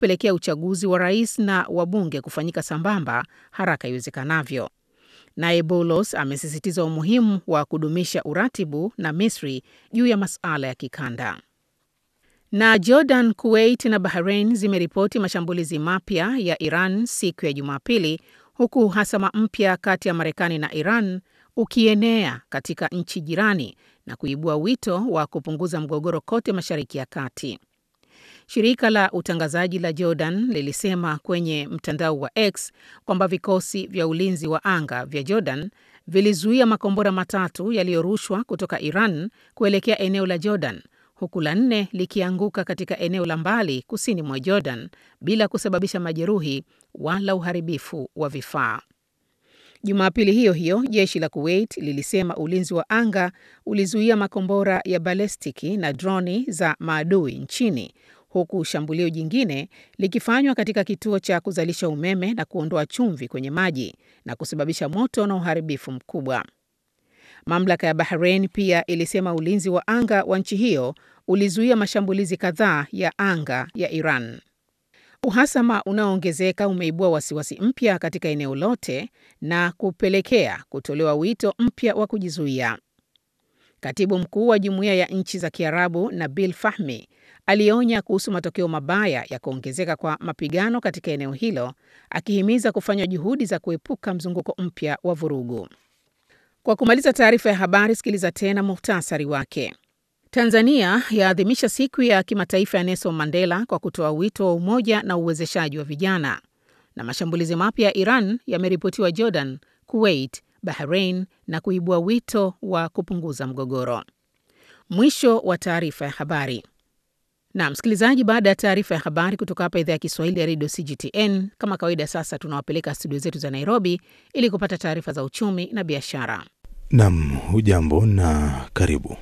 kupelekea uchaguzi wa rais na wabunge kufanyika sambamba haraka iwezekanavyo. Naye Boulos amesisitiza umuhimu wa kudumisha uratibu na Misri juu ya masuala ya kikanda. Na Jordan, Kuwait na Bahrain zimeripoti mashambulizi mapya ya Iran siku ya Jumapili, huku uhasama mpya kati ya Marekani na Iran ukienea katika nchi jirani na kuibua wito wa kupunguza mgogoro kote Mashariki ya Kati. Shirika la utangazaji la Jordan lilisema kwenye mtandao wa X kwamba vikosi vya ulinzi wa anga vya Jordan vilizuia makombora matatu yaliyorushwa kutoka Iran kuelekea eneo la Jordan, huku la 4 likianguka katika eneo la mbali kusini mwa Jordan bila kusababisha majeruhi wala uharibifu wa vifaa. Jumapili hiyo hiyo, jeshi la Kuwait lilisema ulinzi wa anga ulizuia makombora ya balestiki na droni za maadui nchini, huku shambulio jingine likifanywa katika kituo cha kuzalisha umeme na kuondoa chumvi kwenye maji na kusababisha moto na uharibifu mkubwa. Mamlaka ya Bahrain pia ilisema ulinzi wa anga wa nchi hiyo ulizuia mashambulizi kadhaa ya anga ya Iran. Uhasama unaoongezeka umeibua wasiwasi mpya katika eneo lote na kupelekea kutolewa wito mpya wa kujizuia. Katibu mkuu wa Jumuiya ya Nchi za Kiarabu Nabil Fahmy alionya kuhusu matokeo mabaya ya kuongezeka kwa mapigano katika eneo hilo, akihimiza kufanya juhudi za kuepuka mzunguko mpya wa vurugu. Kwa kumaliza taarifa ya habari, sikiliza tena muhtasari wake. Tanzania yaadhimisha siku ya kimataifa ya Nelson Mandela kwa kutoa wito wa umoja na uwezeshaji wa vijana. Na mashambulizi mapya ya Iran yameripotiwa Jordan, Kuwait, Bahrain na kuibua wito wa kupunguza mgogoro. Mwisho wa taarifa ya habari. Na msikilizaji, baada ya taarifa ya habari kutoka hapa idhaa ya Kiswahili ya Radio CGTN, kama kawaida sasa tunawapeleka studio zetu za Nairobi ili kupata taarifa za uchumi na biashara. Naam, hujambo na karibu.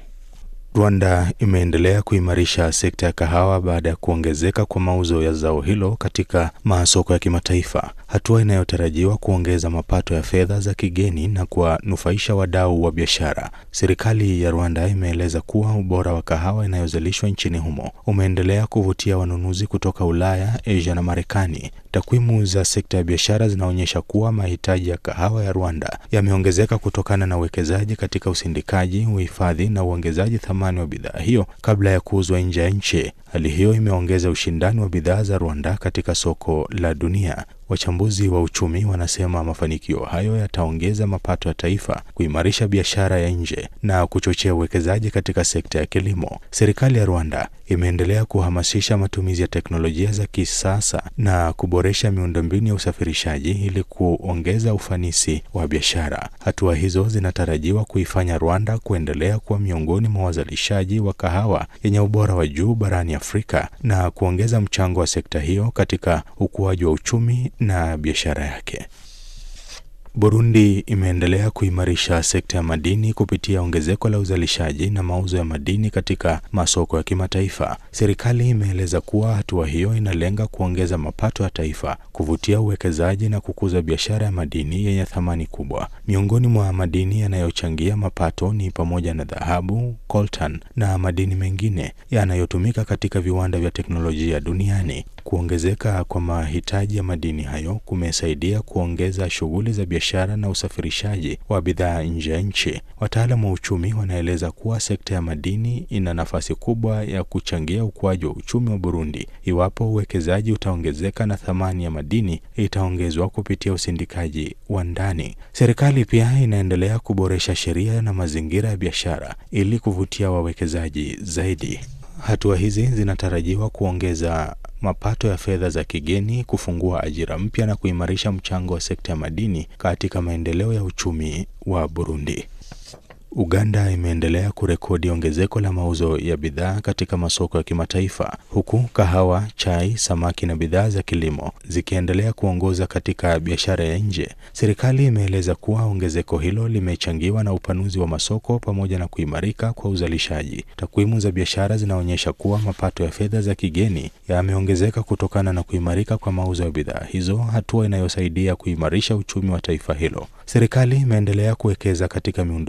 Rwanda imeendelea kuimarisha sekta ya kahawa baada ya kuongezeka kwa mauzo ya zao hilo katika masoko ya kimataifa, hatua inayotarajiwa kuongeza mapato ya fedha za kigeni na kuwanufaisha wadau wa biashara. Serikali ya Rwanda imeeleza kuwa ubora wa kahawa inayozalishwa nchini humo umeendelea kuvutia wanunuzi kutoka Ulaya, Asia na Marekani. Takwimu za sekta ya biashara zinaonyesha kuwa mahitaji ya kahawa ya Rwanda yameongezeka kutokana na uwekezaji katika usindikaji, uhifadhi na uongezaji thamani wa bidhaa hiyo kabla ya kuuzwa nje ya nchi. Hali hiyo imeongeza ushindani wa bidhaa za Rwanda katika soko la dunia. Wachambuzi wa uchumi wanasema mafanikio hayo yataongeza mapato ya taifa, kuimarisha biashara ya nje na kuchochea uwekezaji katika sekta ya kilimo. Serikali ya Rwanda imeendelea kuhamasisha matumizi ya teknolojia za kisasa na kuboresha miundombinu ya usafirishaji ili kuongeza ufanisi wa biashara. Hatua hizo zinatarajiwa kuifanya Rwanda kuendelea kuwa miongoni mwa wazalishaji wa kahawa yenye ubora wa juu barani Afrika na kuongeza mchango wa sekta hiyo katika ukuaji wa uchumi na biashara yake. Burundi imeendelea kuimarisha sekta ya madini kupitia ongezeko la uzalishaji na mauzo ya madini katika masoko ya kimataifa. Serikali imeeleza kuwa hatua hiyo inalenga kuongeza mapato ya taifa, kuvutia uwekezaji na kukuza biashara ya madini yenye thamani kubwa. Miongoni mwa madini yanayochangia mapato ni pamoja na dhahabu, coltan na madini mengine yanayotumika katika viwanda vya teknolojia duniani. Kuongezeka kwa mahitaji ya madini hayo kumesaidia kuongeza shughuli za biashara na usafirishaji wa bidhaa nje ya nchi. Wataalamu wa uchumi wanaeleza kuwa sekta ya madini ina nafasi kubwa ya kuchangia ukuaji wa uchumi wa Burundi iwapo uwekezaji utaongezeka na thamani ya madini itaongezwa kupitia usindikaji wa ndani. Serikali pia inaendelea kuboresha sheria na mazingira ya biashara ili kuvutia wawekezaji zaidi. Hatua hizi zinatarajiwa kuongeza mapato ya fedha za kigeni, kufungua ajira mpya na kuimarisha mchango wa sekta ya madini katika maendeleo ya uchumi wa Burundi. Uganda imeendelea kurekodi ongezeko la mauzo ya bidhaa katika masoko ya kimataifa, huku kahawa, chai, samaki na bidhaa za kilimo zikiendelea kuongoza katika biashara ya nje. Serikali imeeleza kuwa ongezeko hilo limechangiwa na upanuzi wa masoko pamoja na kuimarika kwa uzalishaji. Takwimu za biashara zinaonyesha kuwa mapato ya fedha za kigeni yameongezeka kutokana na kuimarika kwa mauzo ya bidhaa hizo, hatua inayosaidia kuimarisha uchumi wa taifa hilo. Serikali imeendelea kuwekeza katika miundombinu ya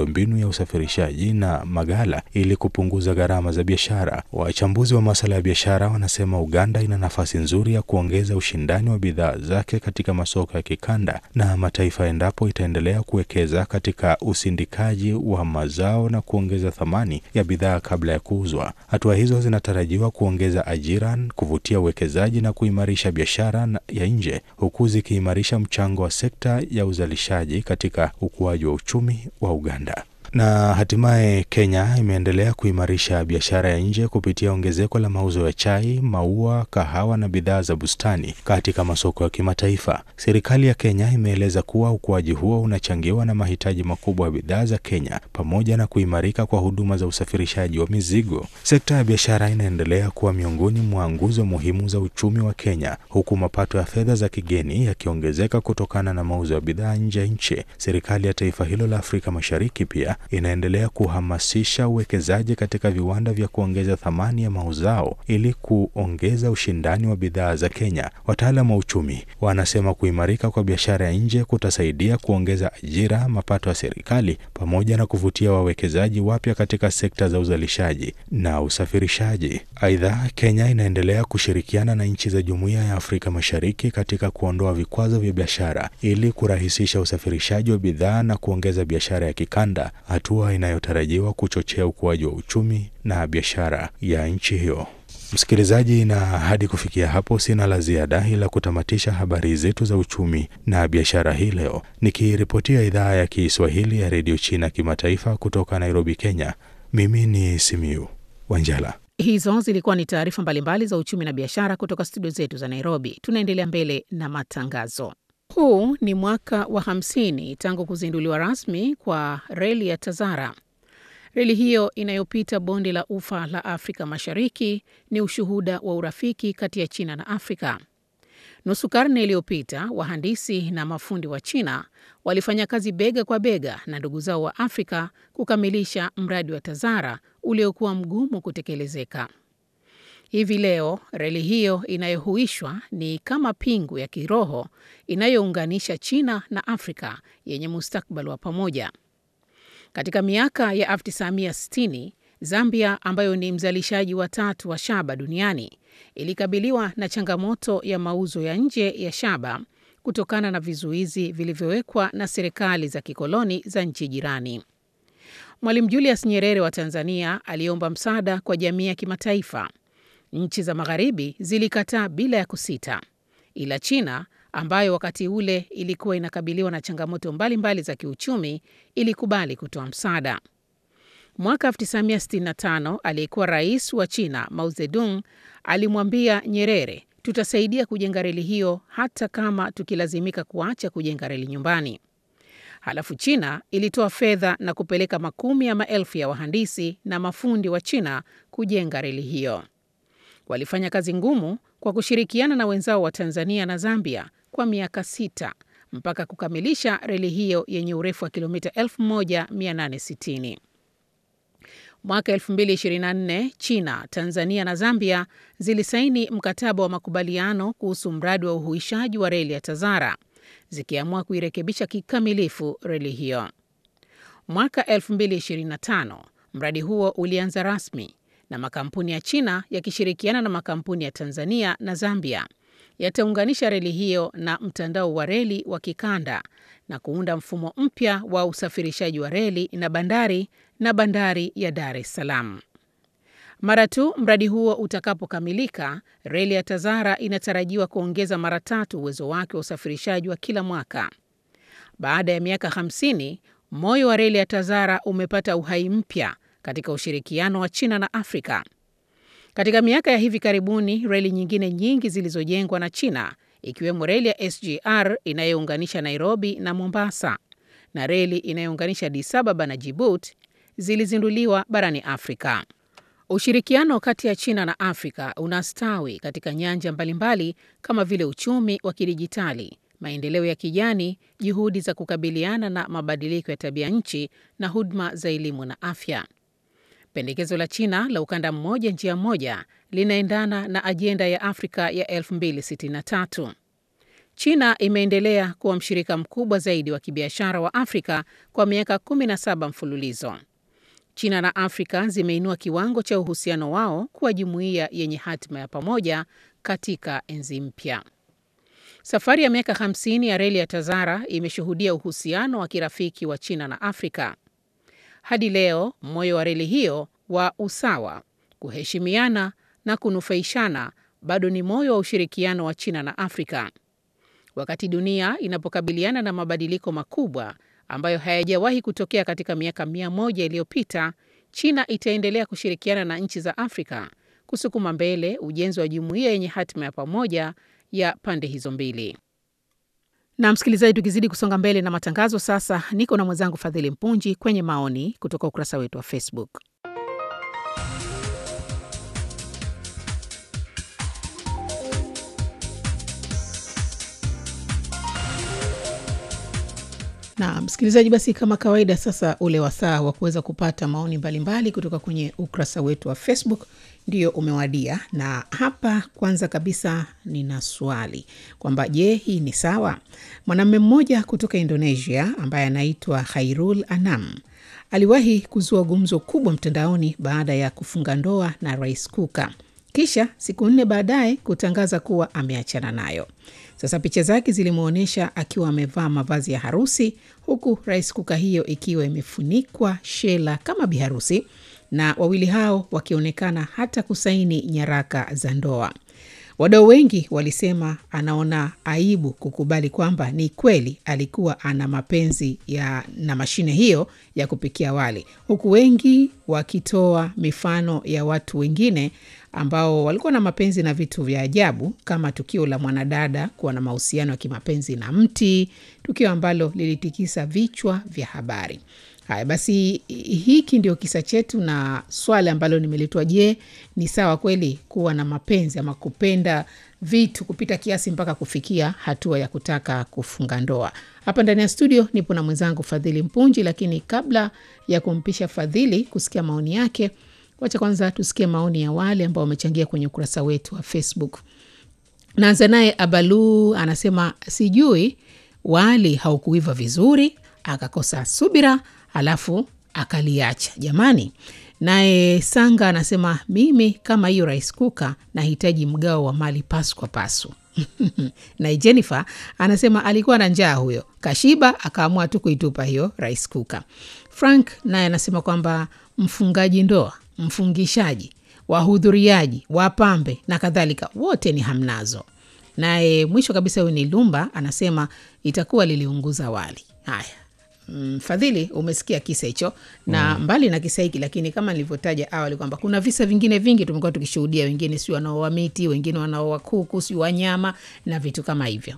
usafirishaji na maghala ili kupunguza gharama za biashara. Wachambuzi wa masuala ya biashara wanasema Uganda ina nafasi nzuri ya kuongeza ushindani wa bidhaa zake katika masoko ya kikanda na mataifa endapo itaendelea kuwekeza katika usindikaji wa mazao na kuongeza thamani ya bidhaa kabla ya kuuzwa. Hatua hizo zinatarajiwa kuongeza ajira, kuvutia uwekezaji na kuimarisha biashara ya nje, huku zikiimarisha mchango wa sekta ya uzalishaji katika ukuaji wa uchumi wa Uganda. Na hatimaye Kenya imeendelea kuimarisha biashara ya nje kupitia ongezeko la mauzo ya chai, maua, kahawa na bidhaa za bustani katika masoko ya kimataifa. Serikali ya Kenya imeeleza kuwa ukuaji huo unachangiwa na mahitaji makubwa ya bidhaa za Kenya pamoja na kuimarika kwa huduma za usafirishaji wa mizigo. Sekta ya biashara inaendelea kuwa miongoni mwa nguzo muhimu za uchumi wa Kenya, huku mapato ya fedha za kigeni yakiongezeka kutokana na mauzo ya bidhaa nje ya nchi. Serikali ya taifa hilo la Afrika Mashariki pia inaendelea kuhamasisha uwekezaji katika viwanda vya kuongeza thamani ya mazao ili kuongeza ushindani wa bidhaa za Kenya. Wataalamu wa uchumi wanasema kuimarika kwa biashara ya nje kutasaidia kuongeza ajira, mapato ya serikali pamoja na kuvutia wawekezaji wapya katika sekta za uzalishaji na usafirishaji. Aidha, Kenya inaendelea kushirikiana na nchi za Jumuiya ya Afrika Mashariki katika kuondoa vikwazo vya biashara ili kurahisisha usafirishaji wa bidhaa na kuongeza biashara ya kikanda, hatua inayotarajiwa kuchochea ukuaji wa uchumi na biashara ya nchi hiyo. Msikilizaji, na hadi kufikia hapo sina la ziada ila kutamatisha habari zetu za uchumi na biashara hii leo, nikiripotia idhaa ya Kiswahili ya Radio China Kimataifa kutoka Nairobi, Kenya. Mimi ni Simiyu Wanjala. Hizo zilikuwa ni taarifa mbalimbali za uchumi na biashara kutoka studio zetu za Nairobi. Tunaendelea mbele na matangazo. Huu ni mwaka wa 50 tangu kuzinduliwa rasmi kwa reli ya Tazara. Reli hiyo inayopita bonde la ufa la Afrika Mashariki ni ushuhuda wa urafiki kati ya China na Afrika. Nusu karne iliyopita, wahandisi na mafundi wa China walifanya kazi bega kwa bega na ndugu zao wa Afrika kukamilisha mradi wa Tazara uliokuwa mgumu kutekelezeka. Hivi leo, reli hiyo inayohuishwa ni kama pingu ya kiroho inayounganisha China na Afrika yenye mustakabali wa pamoja. Katika miaka ya 1960, Zambia ambayo ni mzalishaji wa tatu wa shaba duniani ilikabiliwa na changamoto ya mauzo ya nje ya shaba kutokana na vizuizi vilivyowekwa na serikali za kikoloni za nchi jirani. Mwalimu Julius Nyerere wa Tanzania aliomba msaada kwa jamii ya kimataifa. Nchi za magharibi zilikataa bila ya kusita, ila China ambayo wakati ule ilikuwa inakabiliwa na changamoto mbalimbali za kiuchumi ilikubali kutoa msaada. Mwaka 1965 aliyekuwa rais wa China Mao Zedong alimwambia Nyerere, tutasaidia kujenga reli hiyo hata kama tukilazimika kuacha kujenga reli nyumbani. Halafu China ilitoa fedha na kupeleka makumi ya maelfu ya wahandisi na mafundi wa China kujenga reli hiyo. Walifanya kazi ngumu kwa kushirikiana na wenzao wa Tanzania na Zambia kwa miaka 6 mpaka kukamilisha reli hiyo yenye urefu wa kilomita 1860. Mwaka 2024, China, Tanzania na Zambia zilisaini mkataba wa makubaliano kuhusu mradi wa uhuishaji wa reli ya Tazara, zikiamua kuirekebisha kikamilifu reli hiyo. Mwaka 2025, mradi huo ulianza rasmi na makampuni ya China yakishirikiana na makampuni ya Tanzania na Zambia yataunganisha reli hiyo na mtandao wa reli wa kikanda na kuunda mfumo mpya wa usafirishaji wa reli na bandari ya Dar es Salaam. Mara tu mradi huo utakapokamilika, reli ya Tazara inatarajiwa kuongeza mara 3 uwezo wake wa usafirishaji wa kila mwaka. Baada ya miaka 50, moyo wa reli ya Tazara umepata uhai mpya katika ushirikiano wa China na Afrika. Katika miaka ya hivi karibuni, reli nyingine nyingi zilizojengwa na China, ikiwemo reli ya SGR inayounganisha Nairobi na Mombasa na reli inayounganisha Addis Ababa na Djibouti, zilizinduliwa barani Afrika. Ushirikiano kati ya China na Afrika unastawi katika nyanja mbalimbali kama vile uchumi wa kidijitali, maendeleo ya kijani, juhudi za kukabiliana na mabadiliko ya tabia nchi na huduma za elimu na afya. Pendekezo la China la ukanda mmoja njia moja linaendana na ajenda ya Afrika ya 2063. China imeendelea kuwa mshirika mkubwa zaidi wa kibiashara wa Afrika kwa miaka 17 mfululizo. China na Afrika zimeinua kiwango cha uhusiano wao kuwa jumuiya yenye hatima ya pamoja katika enzi mpya. Safari ya miaka 50 ya reli ya Tazara imeshuhudia uhusiano wa kirafiki wa China na Afrika. Hadi leo, moyo wa reli hiyo wa usawa, kuheshimiana na kunufaishana bado ni moyo wa ushirikiano wa China na Afrika. Wakati dunia inapokabiliana na mabadiliko makubwa ambayo hayajawahi kutokea katika miaka 100 iliyopita, China itaendelea kushirikiana na nchi za Afrika kusukuma mbele ujenzi wa jumuiya yenye hatima ya pamoja ya pande hizo mbili. Na msikilizaji, tukizidi kusonga mbele na matangazo, sasa niko na mwenzangu Fadhili Mpunji kwenye maoni kutoka ukurasa wetu wa Facebook. Na msikilizaji, basi kama kawaida, sasa ule wasaa wa kuweza kupata maoni mbalimbali kutoka kwenye ukurasa wetu wa Facebook ndio umewadia. Na hapa kwanza kabisa nina swali kwamba je, hii ni sawa? Mwanamume mmoja kutoka Indonesia ambaye anaitwa Khairul Anam aliwahi kuzua gumzo kubwa mtandaoni baada ya kufunga ndoa na Rais Kuka, kisha siku 4 baadaye kutangaza kuwa ameachana nayo. Sasa picha zake zilimuonesha akiwa amevaa mavazi ya harusi, huku Rais Kuka hiyo ikiwa imefunikwa shela kama biharusi, na wawili hao wakionekana hata kusaini nyaraka za ndoa. Wadau wengi walisema anaona aibu kukubali kwamba ni kweli alikuwa ana mapenzi na mashine hiyo ya kupikia wali, huku wengi wakitoa mifano ya watu wengine ambao walikuwa na mapenzi na vitu vya ajabu, kama tukio la mwanadada kuwa na mahusiano ya kimapenzi na mti, tukio ambalo lilitikisa vichwa vya habari. Haya basi, hiki ndio kisa chetu, na swali ambalo nimelitoa, je, ni sawa kweli kuwa na mapenzi ama kupenda vitu kupita kiasi mpaka kufikia hatua ya kutaka kufunga ndoa? Hapa ndani ya studio nipo na mwenzangu Fadhili Mpunji, lakini kabla ya kumpisha Fadhili kusikia maoni yake, wacha kwanza tusikie maoni ya wale ambao wamechangia kwenye ukurasa wetu wa Facebook. Naanza naye Abalu, anasema sijui wali haukuiva vizuri, akakosa subira, alafu akaliacha. Jamani. Naye Sanga anasema mimi kama hiyo Rais Kuka nahitaji mgao wa mali pasu kwa pasu. Na Jennifer anasema alikuwa na njaa huyo, kashiba akaamua tu kuitupa hiyo Rais Kuka. Frank naye anasema kwamba mfungaji ndoa, mfungishaji, wahudhuriaji, wapambe na kadhalika wote ni hamnazo. Naye mwisho kabisa huyu ni Lumba, anasema itakuwa liliunguza wali. Haya. Fadhili, umesikia kisa hicho, na mbali na kisa hiki, lakini kama nilivyotaja awali kwamba kuna visa vingine vingi tumekuwa tukishuhudia, wengine si wanaoa miti, wengine wanaoa kuku, si wanyama na vitu kama hivyo.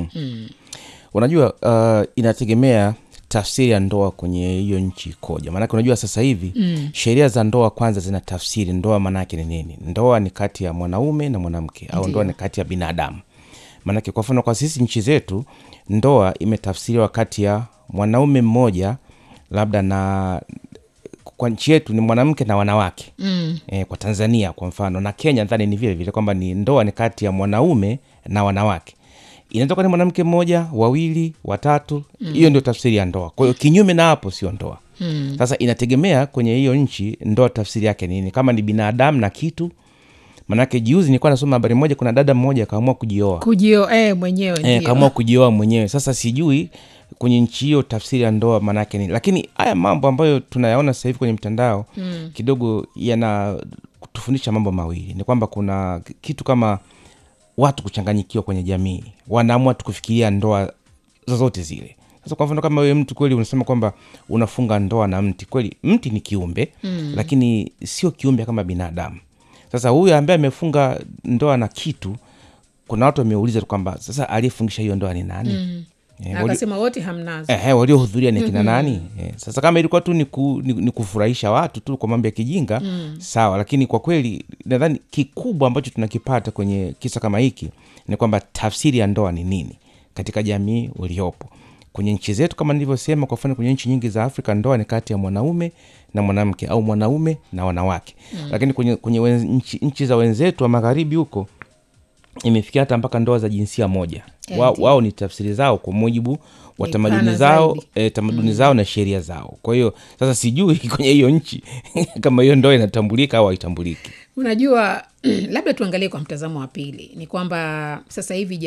Unajua, inategemea tafsiri ya ndoa kwenye hiyo nchi ikoje. Maana unajua sasa hivi sheria za ndoa kwanza zina tafsiri ndoa maana yake ni nini. Ndoa ni kati ya mwanaume na mwanamke, au ndoa ni kati ya binadamu. Maana kwa mfano kwa sisi nchi zetu, ndoa imetafsiriwa kati ya mwanaume mmoja, labda na kwa nchi yetu ni mwanamke na wanawake. Kwa Tanzania kwa mfano, na Kenya nadhani ni vile vile kwamba ni ndoa ni kati ya mwanaume na wanawake. Inatoka ni mwanamke mmoja, wawili, watatu, hiyo ndio tafsiri ya ndoa. Kwa hiyo kinyume na hapo sio ndoa. Sasa inategemea kwenye hiyo nchi ndoa tafsiri yake nini. Kama ni binadamu na kitu, manake juzi nilikuwa nasoma habari moja, kuna dada mmoja kaamua kujioa mwenyewe ndio. Kaamua kujioa mwenyewe. Sasa sijui kwenye nchi hiyo tafsiri ya ndoa maana yake nini. Lakini haya mambo ambayo tunayaona sasa hivi kwenye mtandao kidogo yana kutufundisha mambo mawili. Ni kwamba kuna kitu kama watu kuchanganyikiwa kwenye jamii, wanaamua tukufikiria ndoa zozote zile. Sasa kwa mfano kama wewe mtu kweli unasema kwamba unafunga ndoa na mti, kweli mti ni kiumbe lakini sio kiumbe kama binadamu. Sasa huyu ambaye amefunga ndoa na kitu, kuna watu wameuliza kwamba sasa aliyefungisha hiyo ndoa ni nani? Akasema wote hamnazo. Waliohudhuria ni kina nani? Sasa kama ilikuwa tu ni kufurahisha watu tu kwa mambo ya kijinga, sawa, lakini kwa kweli nadhani kikubwa ambacho tunakipata kwenye kisa kama hiki ni kwamba tafsiri ya ndoa ni nini katika jamii uliopo. Kwenye nchi zetu kama nilivyosema, kwa mfano kwenye nchi nyingi za Afrika ndoa ni kati ya mwanaume na mwanamke au mwanaume na wanawake. Lakini kwenye nchi za wenzetu wa magharibi huko imefikia hata mpaka ndoa za jinsia moja. Wao ni tafsiri zao kwa mujibu wa tamaduni zao, tamaduni zao na sheria zao. Kwa hiyo sasa sijui kwenye hiyo nchi kama hiyo ndoa inatambulika au haitambuliki. Unajua labda tuangalie kwa mtazamo wa pili, ni kwamba sasa hivi